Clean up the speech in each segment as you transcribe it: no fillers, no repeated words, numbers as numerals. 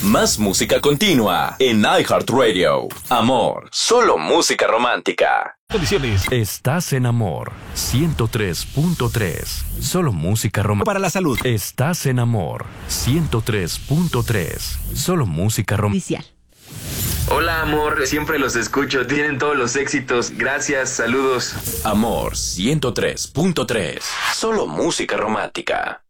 Más música continua en iHeartRadio. Amor, solo música romántica. Condiciones. Estás en Amor 103.3. Solo música romántica. Para la salud. Estás en Amor 103.3. Solo música romántica. Hola, amor, siempre los escucho, tienen todos los éxitos, gracias, saludos. Amor 103.3. Solo música romántica.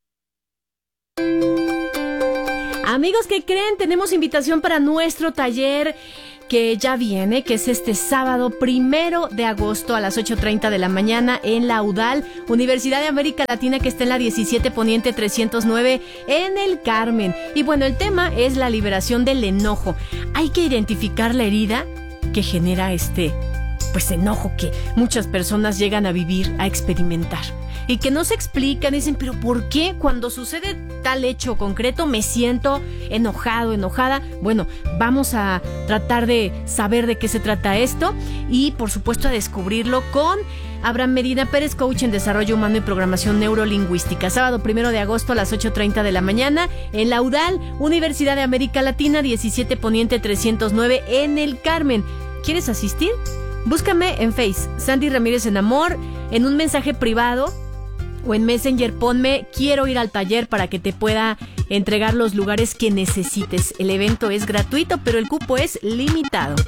Amigos, ¿qué creen? Tenemos invitación para nuestro taller que ya viene, que es este sábado 1 de agosto a las 8:30 de la mañana en la UDAL, Universidad de América Latina, que está en la 17 Poniente 309 en el Carmen. Y bueno, el tema es la liberación del enojo. Hay que identificar la herida que genera enojo que muchas personas llegan a vivir, a experimentar. Y que no se explican, dicen, pero ¿por qué cuando sucede tal hecho concreto me siento enojado, enojada? Bueno, vamos a tratar de saber de qué se trata esto y, por supuesto, a descubrirlo con Abraham Medina Pérez, coach en desarrollo humano y programación neurolingüística. Sábado 1 de agosto a las 8:30 de la mañana en la UDAL, Universidad de América Latina, 17 Poniente 309 en el Carmen. ¿Quieres asistir? Búscame en Face, Sandy Ramírez en Amor, en un mensaje privado o en Messenger ponme quiero ir al taller para que te pueda entregar los lugares que necesites. El evento es gratuito, pero el cupo es limitado.